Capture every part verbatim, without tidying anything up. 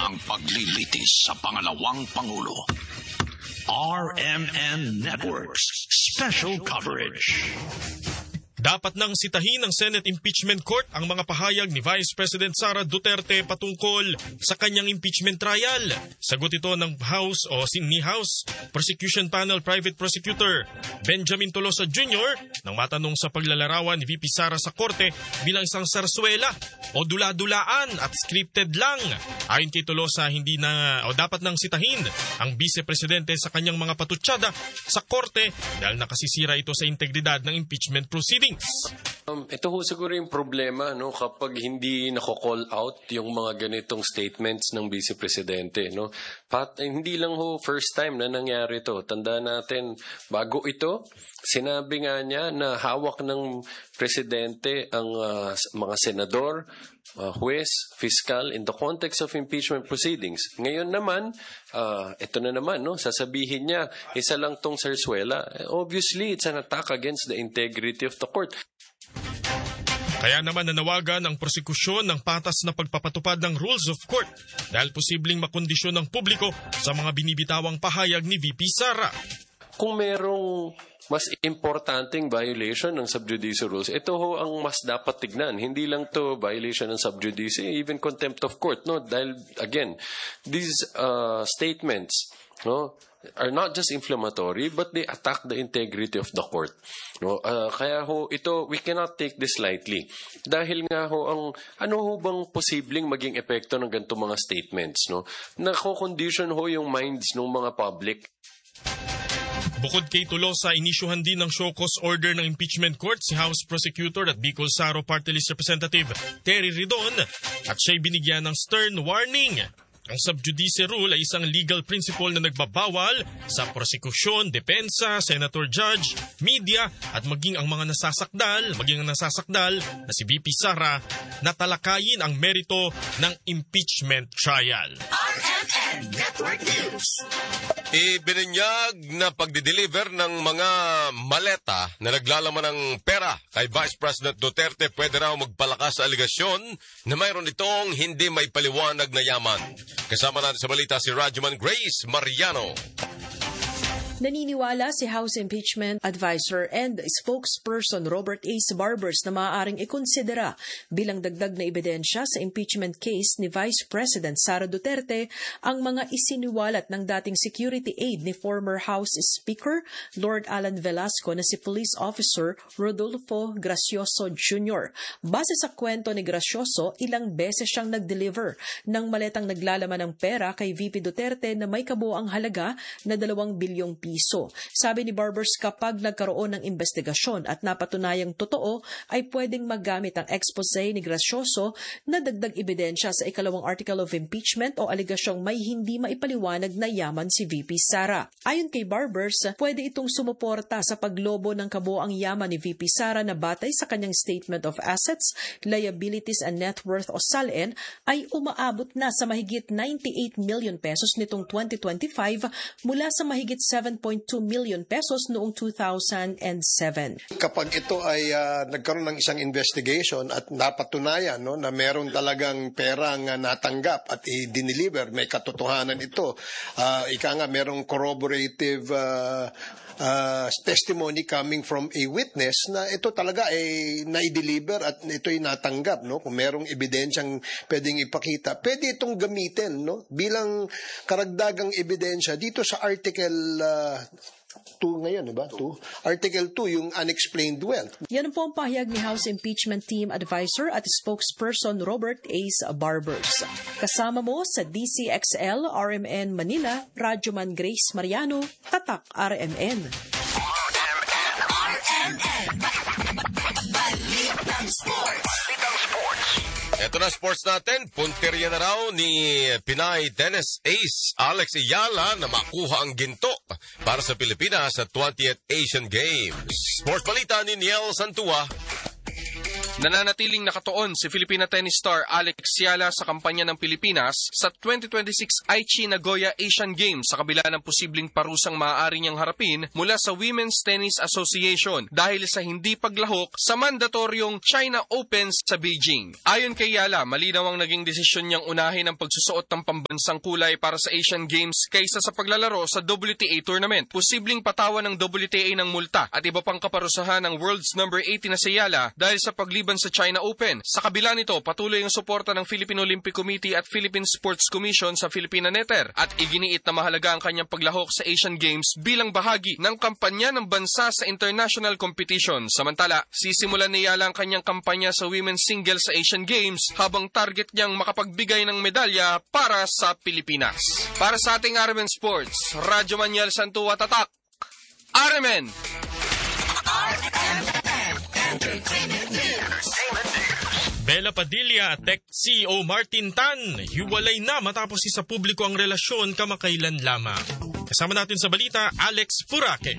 ang paglilitis sa pangalawang Pangulo. R M N Networks Special Coverage. Dapat nang sitahin ng Senate Impeachment Court ang mga pahayag ni Vice President Sara Duterte patungkol sa kanyang impeachment trial. Sagot ito ng House o ni House Prosecution Panel Private Prosecutor Benjamin Tolosa Junior nang matanong sa paglalarawan ni V P Sara sa korte bilang isang sarswela o dula-dulaan at scripted lang. Ayon kay Tolosa, hindi na o dapat nang sitahin ang Vice Presidente sa kanyang mga patutsada sa korte dahil nakasisira ito sa integridad ng impeachment proceedings. Um, ito ho siguro yung problema, no, kapag hindi nako-call out yung mga ganitong statements ng Vice Presidente, no. Pat, eh, hindi lang ho first time na nangyari ito. Tandaan natin, bago ito, sinabi nga niya na hawak ng Presidente ang uh, mga senador, uh, huwes, fiscal in the context of impeachment proceedings. Ngayon naman, uh, ito na naman, no, sasabihin niya, isa lang tong sarswela. Obviously, it's an attack against the integrity of the court. Kaya naman nanawagan ang prosekusyon ng patas na pagpapatupad ng rules of court dahil posibleng makondisyon ng publiko sa mga binibitawang pahayag ni V P Sara. Kung merong mas importanteng violation ng sub judice rules, ito ho ang mas dapat tignan. Hindi lang to violation ng sub judice, even contempt of court, no? Dahil again, these uh, statements, no, are not just inflammatory, but they attack the integrity of the court. No, uh, kaya ho ito, we cannot take this lightly. Dahil nga ho ang ano ho bang posibleng maging epekto ng ganito mga statements, no? Nako-condition ho yung minds ng mga public. Bukod kay Tolosa, inisyuhan din ng show cause order ng impeachment court si House Prosecutor at Bicol Saro Party List Representative Terry Ridon at siya'y binigyan ng stern warning. Ang sub-judice rule ay isang legal principle na nagbabawal sa prosekusyon, depensa, senator judge, media at maging ang mga nasasakdal, maging ang nasasakdal na si V P Sara na talakayin ang merito ng impeachment trial. R M N Network News. Ibinunyag na pagdideliver ng mga maleta na naglalaman ng pera kay Vice President Duterte pwede raw magpalakas sa aligasyon na mayroon itong hindi may paliwanag na yaman. Kasama natin sa balita si Rajuman Grace Mariano. Naniniwala si House Impeachment Advisor and spokesperson Robert A. Barbers na maaaring ikonsidera bilang dagdag na ebidensya sa impeachment case ni Vice President Sara Duterte ang mga isiniwalat ng dating security aide ni former House Speaker Lord Alan Velasco na si Police Officer Rodolfo Gracioso Junior Base sa kwento ni Gracioso, ilang beses siyang nag-deliver ng maletang naglalaman ng pera kay V P Duterte na may kabuoang halaga na dalawang bilyong piso. Piso. Sabi ni Barbers, kapag nagkaroon ng investigasyon at napatunayang totoo, ay pwedeng magamit ang expose ni Gracioso na dagdag ebidensya sa ikalawang article of impeachment o aligasyong may hindi maipaliwanag na yaman si V P Sara. Ayon kay Barbers, pwede itong sumuporta sa paglobo ng kabuoang yaman ni V P Sara na batay sa kanyang Statement of Assets, Liabilities and Net Worth o S A L N ay umaabot na sa mahigit ninety-eight million pesos nitong twenty twenty-five mula sa mahigit seven point two million pesos noong two thousand seven. Kapag ito ay uh, nagkaroon ng isang investigation at napatunayan, no, na meron talagang perang uh, natanggap at i-deliver, may katotohanan ito, uh, ika nga merong corroborative uh, uh, testimony coming from a witness na ito talaga ay na-deliver at ito ay natanggap, no? Kung merong ebidensyang pwedeng ipakita, pwede itong gamitin, no, bilang karagdagang ebidensya dito sa article uh, two ngayon, diba? two. Article two, yung unexplained wealth. Yan po ang pahayag ni House Impeachment Team Advisor at spokesperson Robert A. Barbers. Kasama mo sa D C X L, R M N Manila, Rajuman Grace Mariano, Tatak R M N. R M N, R M N. Balitang Sports. Balitang Sports. Ito na sports natin. Punteriya na raw ni Pinay tennis ace Alex Ayala na makuha ang ginto para sa Pilipinas sa twentieth Asian Games. Sports balita ni Niel Santua. Nananatiling nakatuon si Filipina tennis star Alex Yala sa kampanya ng Pilipinas sa twenty twenty-six Aichi Nagoya Asian Games sa kabila ng posibleng parusang maaari niyang harapin mula sa Women's Tennis Association dahil sa hindi paglahok sa mandatoryong China Open sa Beijing. Ayon kay Yala, malinaw ang naging desisyon niyang unahin ang pagsusuot ng pambansang kulay para sa Asian Games kaysa sa paglalaro sa W T A tournament. Posibleng patawan ng W T A ng multa at iba pang kaparusahan ng world's number eighty na si Yala dahil sa pagliban sa China Open. Sa kabila nito, patuloy ang suporta ng Philippine Olympic Committee at Philippine Sports Commission sa Filipina Netter at iginiit na mahalaga ang kanyang paglahok sa Asian Games bilang bahagi ng kampanya ng bansa sa international competition. Samantala, sisimulan ni Yala ang kanyang kampanya sa women's singles sa Asian Games habang target niyang makapagbigay ng medalya para sa Pilipinas. Para sa ating R M N Sports, Radyo Manuel Santua Tatak, R M N! Bella Padilla at Tech C E O Martin Tan, hiwalay na matapos isa publiko ang relasyon kamakailan lamang. Kasama natin sa balita, Alex Furaque.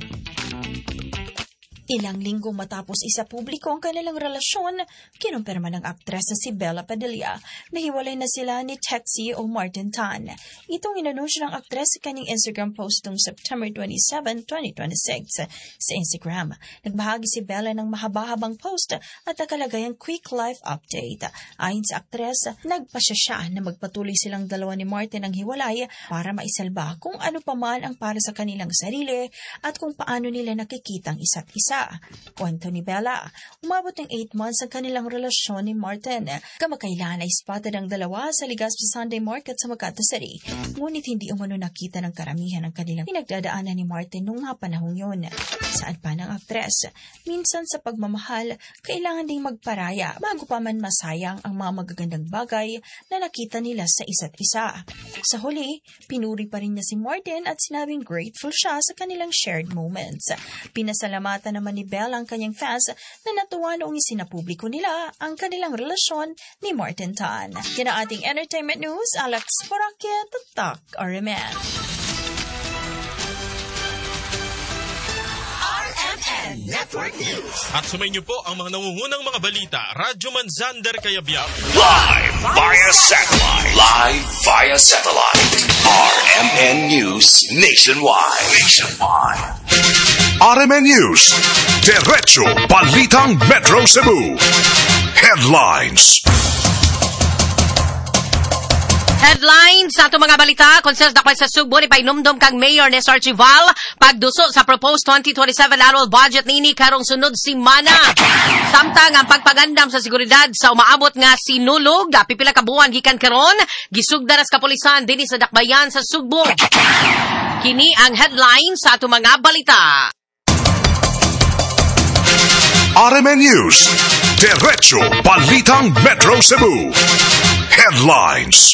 Ilang linggo matapos isa publiko ang kanilang relasyon, kinumpirma ng aktres na si Bella Padilla na hiwalay na sila ni Tech C E O Martin Tan. Itong inanunsyo ng aktres sa kanyang Instagram post noong September twenty-seventh, twenty twenty-six. Sa Instagram, nagbahagi si Bella ng mahaba-habang post at nakalagay ang quick life update. Ayon sa aktres, nagpasya siya na magpatuloy silang dalawa ni Martin ang hiwalay para maisalba kung ano pa man ang para sa kanilang sarili at kung paano nila nakikitang isa't isa. Kwento ni Bella, umabot ng eight months ang kanilang relasyon ni Martin. Kamakailan ay spotted ang dalawa sa Legazpi Sunday Market sa Makati City. Ngunit hindi umano nakita ng karamihan ang kanilang pinagdadaanan ni Martin noong mga panahong yun. Saan pa ng aktres, minsan sa pagmamahal, kailangan ding magparaya bago pa man masayang ang mga magagandang bagay na nakita nila sa isa't isa. Sa huli, pinuri pa rin niya si Martin at sinabing grateful siya sa kanilang shared moments. Pinasalamatan naman ni Bella ang kanyang fans na natuwa noong isinapubliko nila ang kanilang relasyon ni Martin Tan. Yan ang ating entertainment news, Alex Furaque, Tatak, R M N. R M N Network News. At sumayin niyo po ang mga nangungunang mga balita, Radyo Manzander Kayabyab. Live via satellite. Live via satellite. R M N News Nationwide. Nationwide. R M N News, Diretso Balitang Metro Cebu. Headlines. Headlines sa itong mga balita, konsens dakwal sa Sugbo ni painumdum kang Mayor Nestor Chival, pagduso sa proposed twenty twenty-seven annual budget nini karong sunod simana. Samtang ang pagpagandam sa seguridad sa umaabot nga sinulog, pipila ka buwan gikan karon, gisugda nas kapulisan dinhi sa dakbayan sa Sugbo. Kini ang headlines sa itong mga balita. R M N News, Diretso Balitang Metro Cebu. Headlines.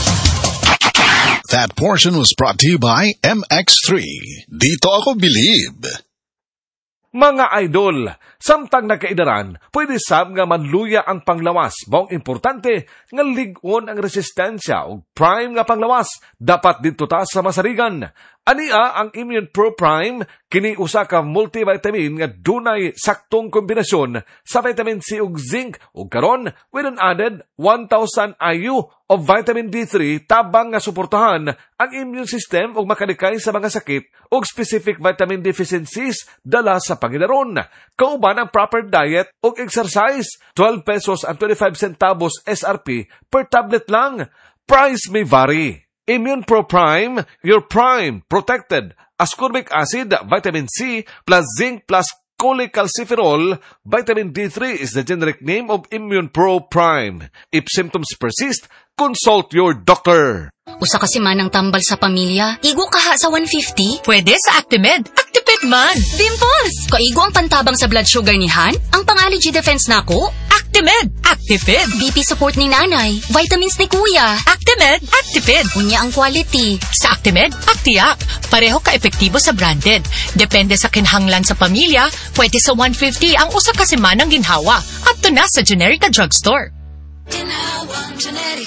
That portion was brought to you by M X three. Dito ako believe. Mga idol, samtang nagkaidaran, pwede sab nga manluya ang panglawas. Maong importante nga ligon ang resistensya o prime nga panglawas. Dapat dito ta sa masarigan. Ania ang Immune Pro Prime, kini usa ka multivitamin nga dunay saktong kombinasyon sa vitamin C ug zinc ug karon with an added one thousand I U of vitamin D three tabang nga suportahan ang immune system ug makalikay sa mga sakit ug specific vitamin deficiencies dala sa pangidaron. Kauban ang proper diet ug exercise. twelve pesos and twenty-five centavos S R P per tablet lang. Price may vary. Immune Pro Prime, your prime, protected. Ascorbic acid, vitamin C, plus zinc, plus cholecalciferol. Vitamin D three is the generic name of Immune Pro Prime. If symptoms persist, consult your doctor. Usa kasi manang tambal sa pamilya. Igo kaha sa one fifty? Pwede sa Actimed. Actipid man. Dimples! Kaigo ang pantabang sa blood sugar ni Han? Ang pang-allergy defense nako? Actimed. Actipid. B P support ni nanay. Vitamins ni kuya. Actimed. Actipid. Unya ang quality. Sa Actimed, Actiap. Pareho ka-epektibo sa branded. Depende sa kinhanglan sa pamilya, pwede sa one fifty ang usa ka semanang ginhawa. At to na sa Generica Drugstore. Ginhawang Generica.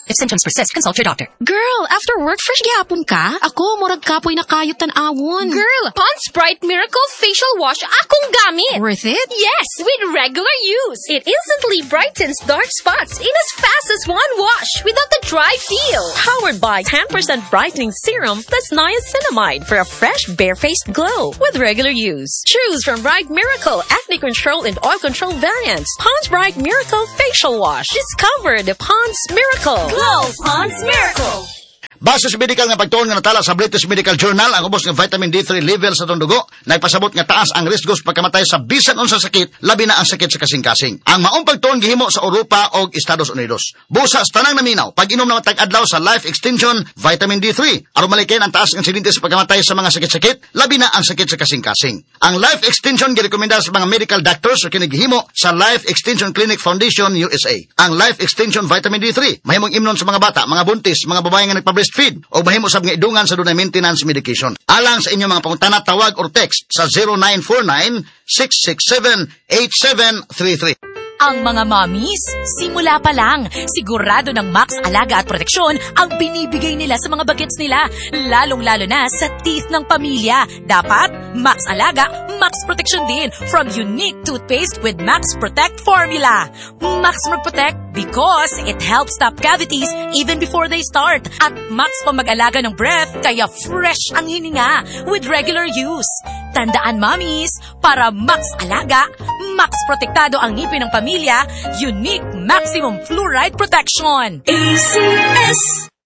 If symptoms persist, consult your doctor. Girl, after work, fresh gihapon ka? Ako, murag kapoy na kayot tan-awon. Girl, Pond's Bright Miracle Facial Wash akong gamit. Worth it? Yes, with regular use. It instantly brightens dark spots in as fast as one wash without the dry feel. Powered by ten percent brightening serum plus niacinamide for a fresh, bare-faced glow with regular use. Choose from Bright Miracle Acne Control and Oil Control variants. Pond's Bright Miracle Facial Wash. Discover the Pond's Miracle. Glow Pond's Miracle. Base sa medical nga pagtuon nga natala sa British Medical Journal, ang ubos ng vitamin D three level sa itong dugo, nagpasabot nga taas ang riskos pagkamatay sa bisan unsa sakit, labi na ang sakit sa kasing-kasing. Ang maong pagtuon gihimo sa Europa o Estados Unidos. Busa sa tanang naminaw, pag-inom na matag-adlaw sa Life Extension Vitamin D three, aron malikin ang taas ng insidente sa pagkamatay sa mga sakit-sakit, labi na ang sakit sa kasing-kasing. Ang Life Extension girekomenda sa mga medical doctors sa kinigihimo sa Life Extension Clinic Foundation U S A. Ang Life Extension Vitamin D three, mahimong imnon sa mga bata, mga buntis, mga babae nga nagpa feed o mahimo sab nga idungan sa dunay maintenance medication. Alang sa inyong mga pangutana, tawag or text sa zero nine four nine, six six seven, eight seven three three. Ang mga mommies, simula pa lang, sigurado ng Max Alaga at Proteksyon ang binibigay nila sa mga bagets nila, lalong-lalo na sa teeth ng pamilya. Dapat, Max Alaga, Max Proteksyon din from unique toothpaste with Max Protect formula. Max Protect because it helps stop cavities even before they start. At Max pa mag-alaga ng breath, kaya fresh ang hininga with regular use. Tandaan, mommies, para Max Alaga, Max Protektado ang ngipin ng pamilya, unique maximum fluoride protection. A C S!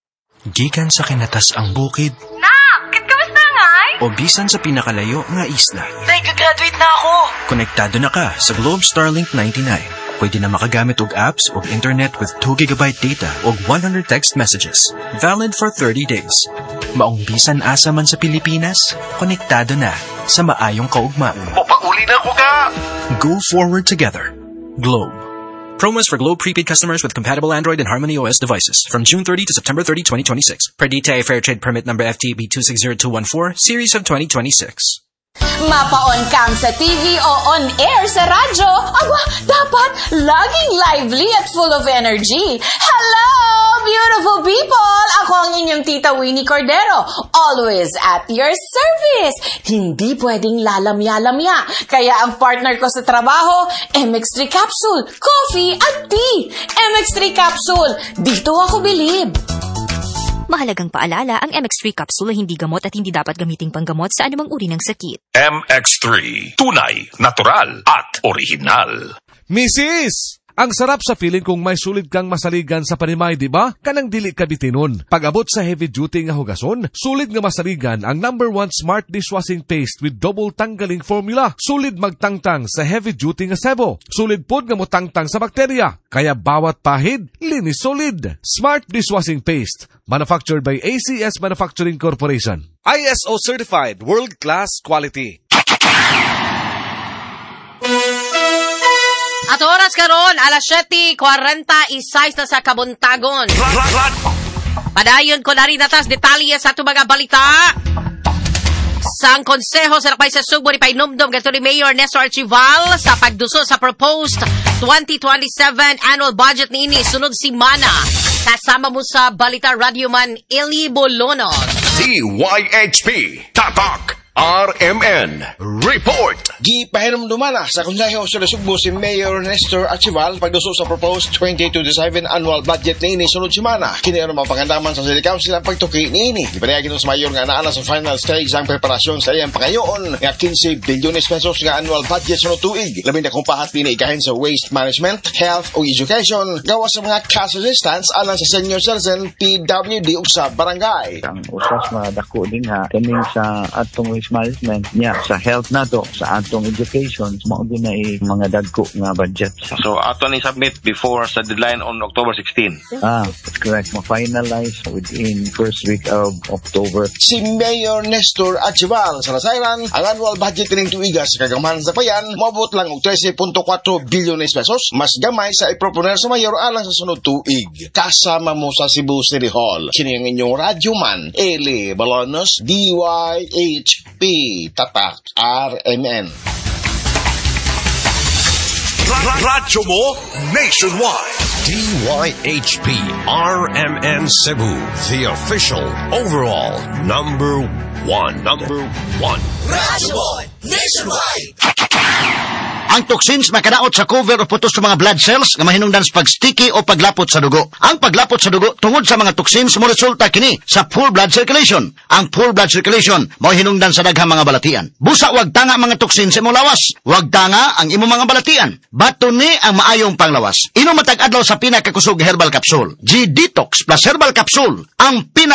Gikan sa kinatas ang bukid. Nak, kamusta ngay? O bisan sa pinakalayo nga isla. Nag-graduate na ako. Konektado na ka sa Globe Starlink ninety-nine. Pwede na makagamit og apps og internet with two gigabyte data og one hundred text messages. Valid for thirty days. Maong bisan asa man sa Pilipinas, konektado na sa maayong kaugmaon. O pauli na ko ka! Go forward together. Globe. Promos for Globe prepaid customers with compatible Android and Harmony O S devices from June thirtieth to September thirtieth, twenty twenty-six. Per D T I Fair Trade Permit number F T B two six zero two one four, series of twenty twenty-six. Mapaon kang sa T V o on-air sa radyo, aba, dapat laging lively at full of energy. Hello, beautiful people! Ako ang inyong tita Winnie Cordero, always at your service. Hindi pwedeng lalamya-lamya, kaya ang partner ko sa trabaho, M X three Capsule, coffee at tea. M X three Capsule, dito ako bilib. Mahalagang paalala, ang M X three capsule ay hindi gamot at hindi dapat gamiting panggamot sa anumang uri ng sakit. M X three, tunay, natural, at original. Missus! Ang sarap sa feeling kung may sulit kang masaligan sa panimay, di ba? Kanang dili ka bitinon. Pag-abot sa heavy duty nga hugason, sulit nga masaligan ang number one smart dishwashing paste with double tanggaling formula. Sulit magtangtang sa heavy duty nga sebo. Sulit pod nga motangtang sa bakterya. Kaya bawat pahid, linis solid. Smart dishwashing paste, manufactured by A C S Manufacturing Corporation. I S O certified, world-class quality. At oras karon alas siyete forty-six na sa kabuntagon. Padayon ko na rin natas detalye sa itong mga balita. Sang konseho sa Lakbay sa Subo ni Painumdum gato ni Mayor Nestor Archival sa pagduso sa proposed twenty twenty-seven annual budget ni ini sunod si Mana. Kasama mo sa Balita Radyoman Eli Bolonos. D Y H P Tatak R M N Report. Gipahinom dumana sa Konseho sa Subo si Mayor Nestor Archival pagduso sa proposed twenty twenty-seven annual budget ni ini sunod semana. Kini ano mapagandaman sa City Council ang pagtuki ni ini. Ipinayag ito sa Mayor nga naana sa final stage ang preparasyon sa iyang pangayoon nga fifteen bilyones pesos nga annual budget sunod tuig. Labi na kung pahat pinaigahin sa waste management, health o education, gawa sa mga cash assistance alang sa senior citizen, P W D o sa barangay. Ang usas madako din ha, kaning sa atong waste management niya, sa health nato, sa atong education, mao din na mga dagko nga budget. So ato ni submit before sa deadline on October sixteenth. Ah, that's correct. Ma-finalize within first week of October. Si Mayor Nestor Archival sa nasayran, ang annual budget ning tuiga sa kagamahan sa bayan moabot lang og thirteen point four bilyones pesos, mas gamay sa iproponer sa mayor alang sa sunod tuig. Kasama mo sa Cebu City Hall, kini ang inyong radyoman Eli Bolonos, D Y H P Tatak R M N. Radyo mo nationwide. D Y H P R M N Cebu, the official overall number one. Number one. Radyo mo nationwide. Ang toxins makadaot sa cover o putos sa mga blood cells nga mahinungdan sa pagsticky o paglapot sa dugo. Ang paglapot sa dugo tungod sa mga toxins mo resulta kini sa full blood circulation. Ang full blood circulation mao hinungdan sa daghang mga balatian. Busa wag tanga mga toxins sa imong lawas. Wag tanga ang imong mga balatian. Bato ni ang maayong panglawas. Inom matag adlaw sa pinakakusog herbal capsule. G-Detox plus herbal capsule ang pina